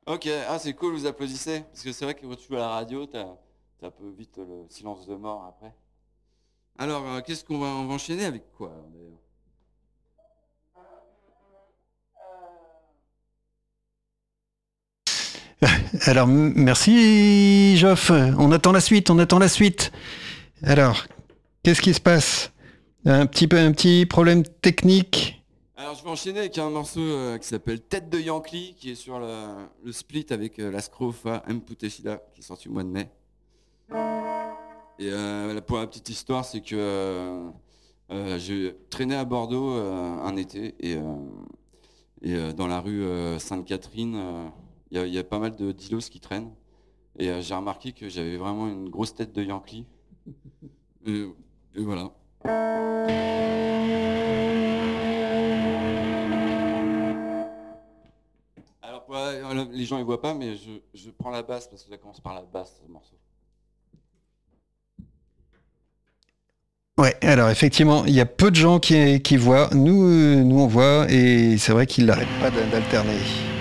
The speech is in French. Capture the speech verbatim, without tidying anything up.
Ok, ah c'est cool, vous applaudissez. Parce que c'est vrai que quand tu joues à la radio, t'as, t'as un peu vite le silence de mort après. Alors, euh, qu'est-ce qu'on va, on va enchaîner avec quoi alors, d'ailleurs? Alors, m- merci, Geoff. On attend la suite, on attend la suite. Alors, qu'est-ce qui se passe? Un petit peu, un petit problème technique. Alors je vais enchaîner avec un morceau euh, qui s'appelle Tête de Yankee, qui est sur le, le split avec euh, la Scrofa M. Puteshida, qui est sorti au mois de mai. Et euh, pour la petite histoire, c'est que euh, euh, j'ai traîné à Bordeaux euh, un été, et, euh, et euh, dans la rue euh, Sainte-Catherine, il euh, y, y a pas mal de dealos qui traînent. Et euh, j'ai remarqué que j'avais vraiment une grosse tête de Yankee. Et, et voilà. Alors, ouais, les gens ils voient pas, mais je, je prends la basse parce que ça commence par la basse, ce morceau. Ouais, alors effectivement, il y a peu de gens qui, qui voient. Nous, euh, nous on voit et c'est vrai qu'ils n'arrêtent pas d'alterner.